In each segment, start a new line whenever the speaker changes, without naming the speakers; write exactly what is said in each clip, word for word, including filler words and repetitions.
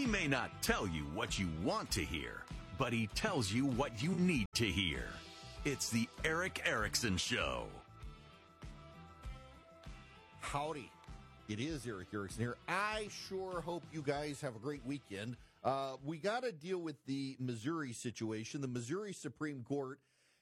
He may not tell you what you want to hear, but he tells you what you need to hear. It's the Erick Erickson Show.
Howdy. It is Erick Erickson here. I sure hope you guys have a great weekend. Uh, we got to deal with the Missouri situation. The Missouri Supreme Court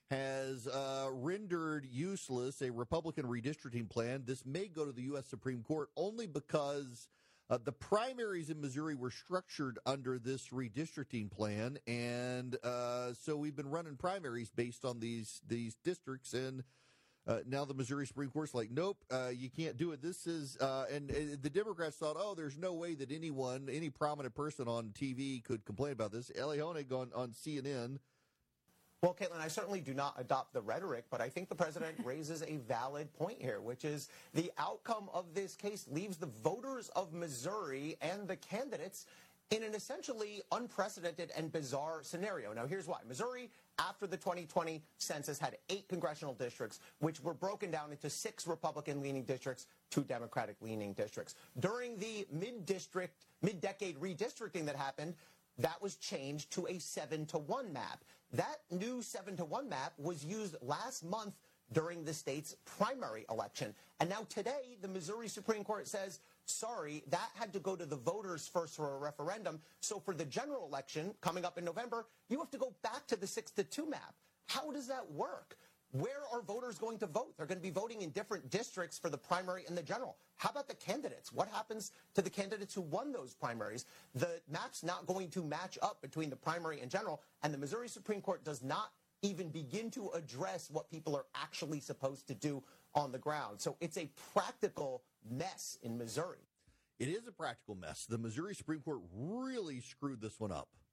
has uh, rendered useless a Republican redistricting plan. This may go to the U S Supreme Court only because uh, the primaries in Missouri were structured under this redistricting plan, and uh, so we've been running primaries based on these these districts, and uh, now the Missouri Supreme Court's like, nope, uh, you can't do it. This is, uh, and, and the Democrats thought, oh, there's no way that anyone, any prominent person on T V could complain about this. Elie Honig on, on C N N.
Well, Caitlin, I certainly do not adopt the rhetoric, but I think the president raises a valid point here, which is the outcome of this case leaves the voters of Missouri and the candidates in an essentially unprecedented and bizarre scenario. Now, here's why. Missouri, after the twenty twenty census, had eight congressional districts, which were broken down into six Republican-leaning districts, two Democratic-leaning districts. During the mid-district, mid-decade redistricting that happened, that was changed to a seven to one map. That new seven to one map was used last month during the state's primary election. And now today, the Missouri Supreme Court says, sorry, that had to go to the voters first for a referendum. So for the general election coming up in November, you have to go back to the six to two map. How does that work? Where are voters going to vote? They're going to be voting in different districts for the primary and the general. How about the candidates? What happens to the candidates who won those primaries? The map's not going to match up between the primary and general, and the Missouri Supreme Court does not even begin to address what people are actually supposed to do on the ground. So it's a practical mess in Missouri.
It is a practical mess. The Missouri Supreme Court really screwed this one up.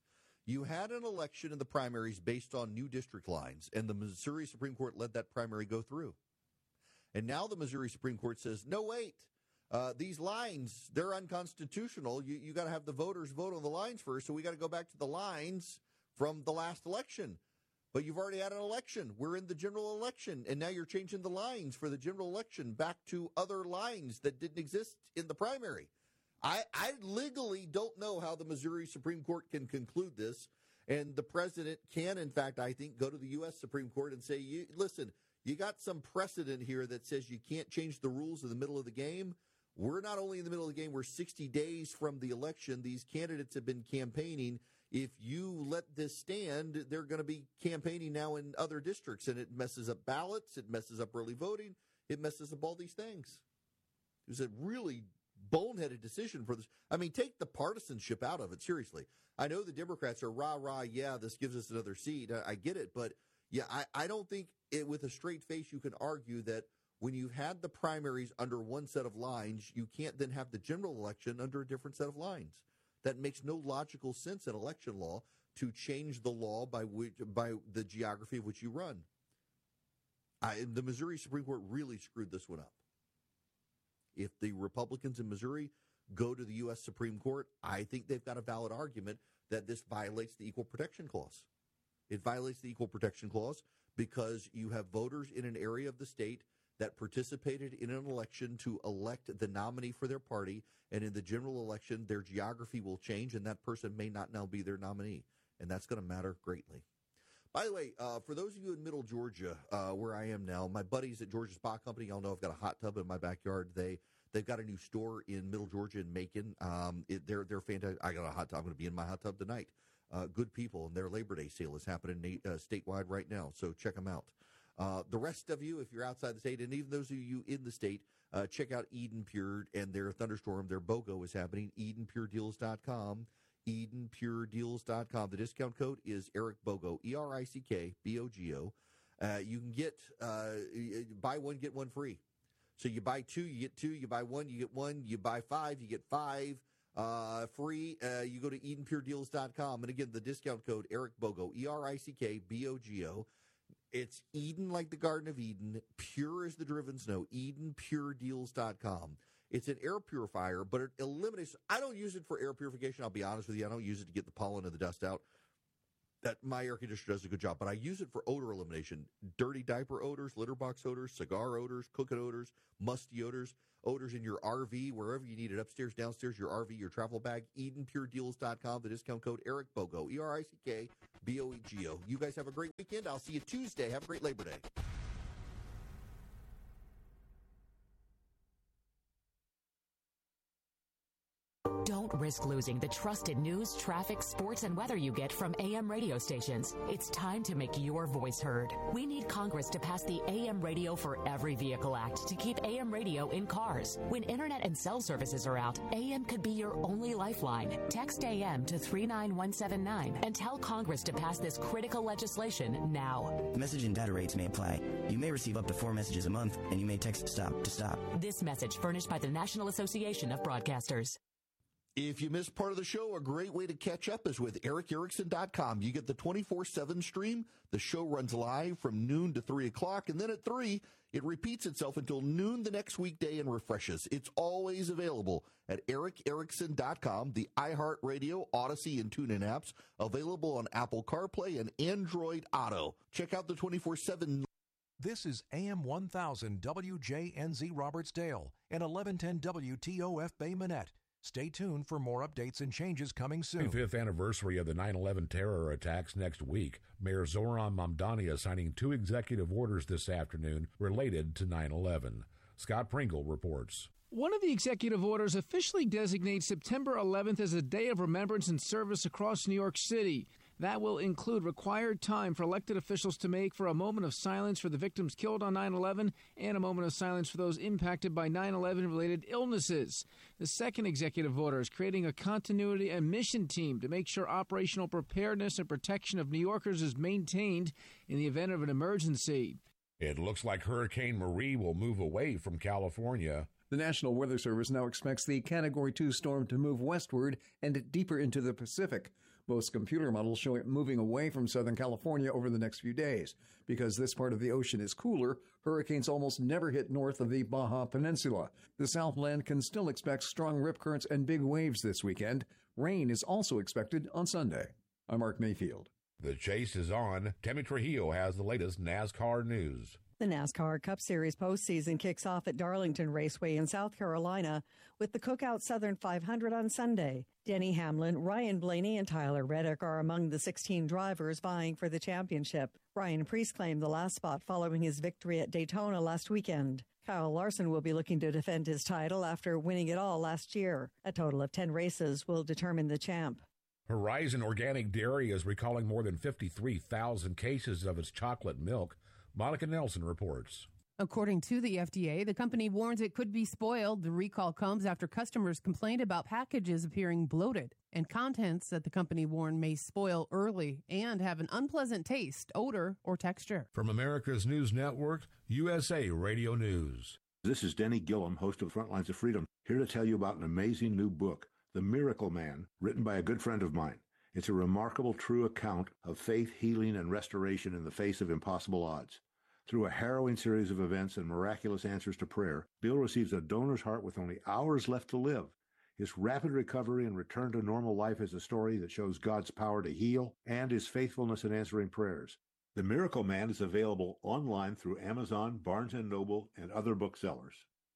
You had an election in the primaries based on new district lines, and the Missouri Supreme Court let that primary go through. And now the Missouri Supreme Court says, no, wait, uh, these lines, they're unconstitutional. You, you got to have the voters vote on the lines first, so we got to go back to the lines from the last election. But you've already had an election. We're in the general election, and now you're changing the lines for the general election back to other lines that didn't exist in the primary. I, I legally don't know how the Missouri Supreme Court can conclude this, and the president can, in fact, I think, go to the U S Supreme Court and say, you, listen, you got some precedent here that says you can't change the rules in the middle of the game. We're not only in the middle of the game, we're sixty days from the election. These candidates have been campaigning. If you let this stand, they're going to be campaigning now in other districts, and it messes up ballots, it messes up early voting, it messes up all these things. It was a really boneheaded decision for this. I mean, take the partisanship out of it, seriously. I know the Democrats are rah, rah, yeah, this gives us another seat. I, I get it, but yeah, I, I don't think it, with a straight face you can argue that when you've had the primaries under one set of lines, you can't then have the general election under a different set of lines. That makes no logical sense in election law to change the law by which, by the geography of which you run. I, the Missouri Supreme Court really screwed this one up. If the Republicans in Missouri go to the U S Supreme Court, I think they've got a valid argument that this violates the Equal Protection Clause. It violates the Equal Protection Clause because you have voters in an area of the state that participated in an election to elect the nominee for their party, and in the general election, their geography will change, and that person may not now be their nominee, and that's going to matter greatly. By the way, uh, for those of you in Middle Georgia, uh, where I am now, my buddies at Georgia Spa Company, y'all know I've got a hot tub in my backyard. They they've got a new store in Middle Georgia in Macon. Um, it, they're they're fantastic. I got a hot tub. I'm going to be in my hot tub tonight. Uh, good people, and their Labor Day sale is happening uh, statewide right now. So check them out. Uh, the rest of you, if you're outside the state, and even those of you in the state, uh, check out Eden Pure and their thunderstorm. Their BOGO is happening. Eden Pure Deals dot com. Eden Pure Deals dot com. The discount code is Erick BOGO, E R I C K B O G O. Uh, you can get, uh, buy one, get one free. So you buy two, you get two. You buy one, you get one. You buy five, you get five uh, free. Uh, you go to Eden Pure Deals dot com. And again, the discount code, Erick BOGO, E R I C K B O G O. It's Eden like the Garden of Eden, pure as the driven snow, Eden Pure Deals dot com. It's an air purifier, but it eliminates, I don't use it for air purification, I'll be honest with you. I don't use it to get the pollen and the dust out. that my air conditioner does a good job, but I use it for odor elimination. Dirty diaper odors, litter box odors, cigar odors, cooking odors, musty odors, odors in your R V, wherever you need it, upstairs, downstairs, your R V, your travel bag, Eden Pure Deals dot com, the discount code Eric Bogo, E R I C K B O E G O. You guys have a great weekend. I'll see you Tuesday. Have a great Labor Day.
Don't risk losing the trusted news, traffic, sports, and weather you get from A M radio stations. It's time to make your voice heard. We need Congress to pass the A M Radio for Every Vehicle Act to keep A M radio in cars. When internet and cell services are out, A M could be your only lifeline. Text A M to three nine one seven nine and tell Congress to pass this critical legislation now.
Message and data rates may apply. You may receive up to four messages a month, and you may text STOP to stop.
This message furnished by the National Association of Broadcasters.
If you missed part of the show, a great way to catch up is with Eric Erickson dot com. You get the twenty-four seven stream. The show runs live from noon to three o'clock, and then at three, it repeats itself until noon the next weekday and refreshes. It's always available at Eric Erickson dot com, the iHeartRadio, Odyssey, and TuneIn apps, available on Apple CarPlay and Android Auto. Check out the twenty-four seven.
This is A M one thousand W J N Z Robertsdale and eleven ten W T O F Bay Minette. Stay tuned for more updates and changes coming soon.
twenty-fifth anniversary of the nine eleven terror attacks next week. Mayor Zoran Mamdani is signing two executive orders this afternoon related to nine eleven. Scott Pringle reports.
One of the executive orders officially designates September eleventh as a day of remembrance and service across New York City. That will include required time for elected officials to make for a moment of silence for the victims killed on nine eleven and a moment of silence for those impacted by nine eleven-related illnesses. The second executive order is creating a continuity and mission team to make sure operational preparedness and protection of New Yorkers is maintained in the event of an emergency.
It looks like Hurricane Marie will move away from California.
The National Weather Service now expects the Category two storm to move westward and deeper into the Pacific. Most computer models show it moving away from Southern California over the next few days. Because this part of the ocean is cooler, hurricanes almost never hit north of the Baja Peninsula. The Southland can still expect strong rip currents and big waves this weekend. Rain is also expected on Sunday. I'm Mark Mayfield.
The chase is on. Tammy Trujillo has the latest NASCAR news.
The NASCAR Cup Series postseason kicks off at Darlington Raceway in South Carolina with the Cookout Southern five hundred on Sunday. Denny Hamlin, Ryan Blaney, and Tyler Reddick are among the sixteen drivers vying for the championship. Ryan Preece claimed the last spot following his victory at Daytona last weekend. Kyle Larson will be looking to defend his title after winning it all last year. A total of ten races will determine the champ.
Horizon Organic Dairy is recalling more than fifty-three thousand cases of its chocolate milk. Monica Nelson reports.
According to the F D A, the company warns it could be spoiled. The recall comes after customers complained about packages appearing bloated and contents that the company warned may spoil early and have an unpleasant taste, odor, or texture.
From America's News Network, U S A Radio News.
This is Denny Gillum, host of Frontlines of Freedom, here to tell you about an amazing new book, The Miracle Man, written by a good friend of mine. It's a remarkable, true account of faith, healing, and restoration in the face of impossible odds. Through a harrowing series of events and miraculous answers to prayer, Bill receives a donor's heart with only hours left to live. His rapid recovery and return to normal life is a story that shows God's power to heal and his faithfulness in answering prayers. The Miracle Man is available online through Amazon, Barnes and Noble, and other booksellers.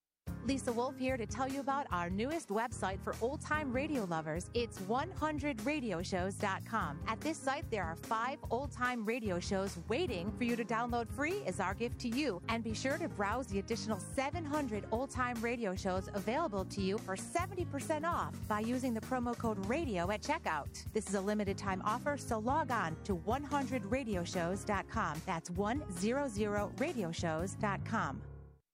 Lisa Wolf here to tell you about our newest website for old-time radio lovers. It's one hundred radio shows dot com. At this site, there are five old-time radio shows waiting for you to download free as our gift to you. And be sure to browse the additional seven hundred old-time radio shows available to you for seventy percent off by using the promo code RADIO at checkout. This is a limited-time offer, so log on to one hundred radio shows dot com. That's one hundred radio shows dot com.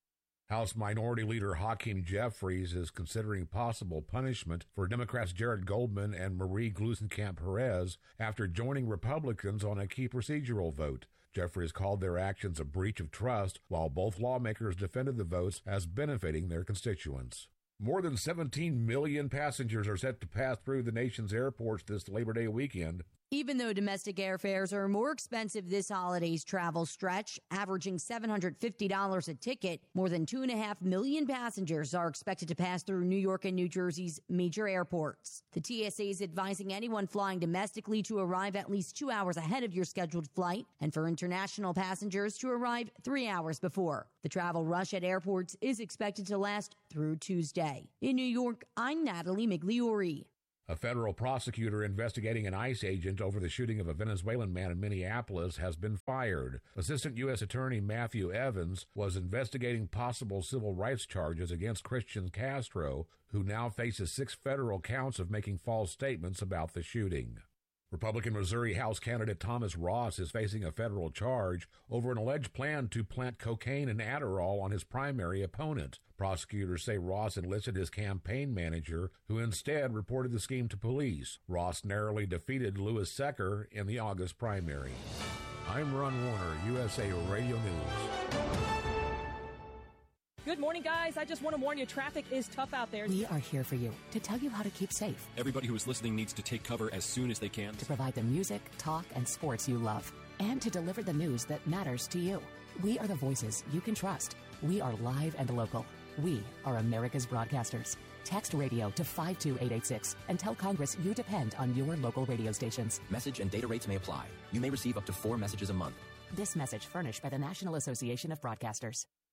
House Minority Leader Hakeem Jeffries is considering possible punishment for Democrats Jared Goldman and Marie Gluesenkamp-Perez after joining Republicans on a key procedural vote. Jeffries called their actions a breach of trust, while both lawmakers defended the votes as benefiting their constituents. More than seventeen million passengers are set to pass through the nation's airports this Labor Day weekend.
Even though domestic airfares are more expensive this holiday's travel stretch, averaging seven hundred fifty dollars a ticket, more than two and a half million passengers are expected to pass through New York and New Jersey's major airports. The T S A is advising anyone flying domestically to arrive at least two hours ahead of your scheduled flight, and for international passengers to arrive three hours before. The travel rush at airports is expected to last through Tuesday. In New York, I'm Natalie Migliori.
A federal prosecutor investigating an ICE agent over the shooting of a Venezuelan man in Minneapolis has been fired. Assistant U S Attorney Matthew Evans was investigating possible civil rights charges against Christian Castro, who now faces six federal counts of making false statements about the shooting. Republican Missouri House candidate Thomas Ross is facing a federal charge over an alleged plan to plant cocaine and Adderall on his primary opponent. Prosecutors say Ross enlisted his campaign manager, who instead reported the scheme to police. Ross narrowly defeated Louis Secker in the August primary. I'm Ron Warner, U S A Radio News.
Good morning, guys. I just want to warn you, traffic is tough out there.
We are here for you to tell you how to keep safe.
Everybody who is listening needs to take cover as soon as they can.
To provide the music, talk, and sports you love. And to deliver the news that matters to you. We are the voices you can trust. We are live and local. We are America's broadcasters. Text radio to five two eight eight six and tell Congress you depend on your local radio stations.
Message and data rates may apply. You may receive up to four messages a month.
This message furnished by the National Association of Broadcasters.